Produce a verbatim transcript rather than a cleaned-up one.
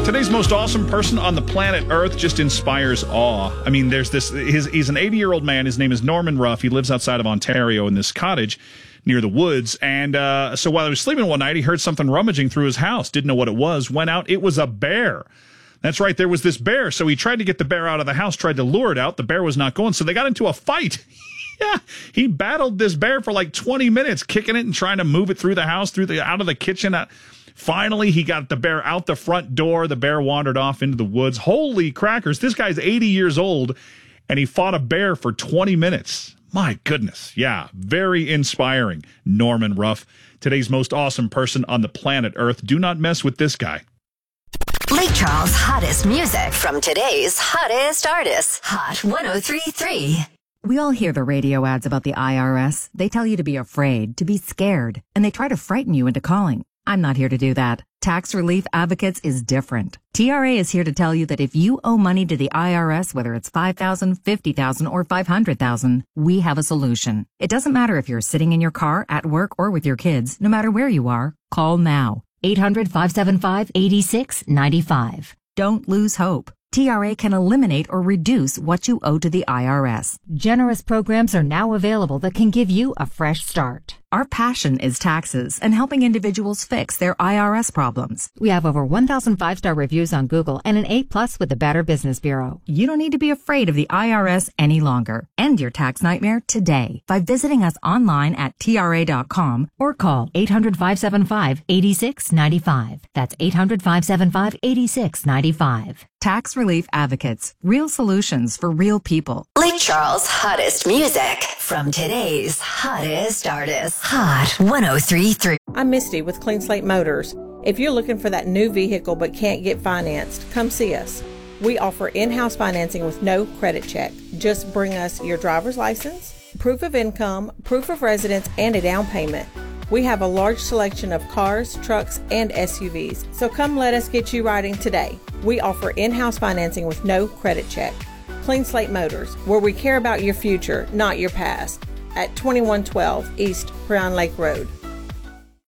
Today's most awesome person on the planet Earth just inspires awe. I mean, there's this, his, he's an eighty-year-old man. His name is Norman Ruff. He lives outside of Ontario in this cottage near the woods. And uh, so while he was sleeping one night, he heard something rummaging through his house. Didn't know what it was. Went out. It was a bear. That's right. There was this bear. So he tried to get the bear out of the house, tried to lure it out. The bear was not going. So they got into a fight. Yeah, he battled this bear for like twenty minutes, kicking it and trying to move it through the house, through the out of the kitchen. Finally, he got the bear out the front door. The bear wandered off into the woods. Holy crackers. This guy's eighty years old, and he fought a bear for twenty minutes. My goodness. Yeah, very inspiring. Norman Ruff, today's most awesome person on the planet Earth. Do not mess with this guy. Lake Charles' hottest music from today's hottest artists. Hot one oh three point three. We all hear the radio ads about the I R S. They tell you to be afraid, to be scared, and they try to frighten you into calling. I'm not here to do that. Tax Relief Advocates is different. T R A is here to tell you that if you owe money to the I R S, whether it's five thousand dollars, fifty thousand dollars, or five hundred thousand dollars, we have a solution. It doesn't matter if you're sitting in your car, at work, or with your kids. No matter where you are, call now. eight hundred, five seven five, eight six nine five. Don't lose hope. T R A can eliminate or reduce what you owe to the I R S. Generous programs are now available that can give you a fresh start. Our passion is taxes and helping individuals fix their I R S problems. We have over one thousand five-star reviews on Google and an A plus with the Better Business Bureau. You don't need to be afraid of the I R S any longer. End your tax nightmare today by visiting us online at T R A dot com or call eight hundred, five seven five, eight six nine five. That's eight hundred, five seven five, eight six nine five. Tax Relief Advocates. Real solutions for real people. Lake Charles' hottest music from today's hottest artists. Hot one oh three point three. I'm Misty with Clean Slate Motors. If you're looking for that new vehicle but can't get financed, come see us. We offer in-house financing with no credit check. Just bring us your driver's license, proof of income, proof of residence, and a down payment. We have a large selection of cars, trucks, and S U Vs, so come let us get you riding today. We offer in-house financing with no credit check. Clean Slate Motors, where we care about your future, not your past, at twenty-one twelve East Huron Lake Road.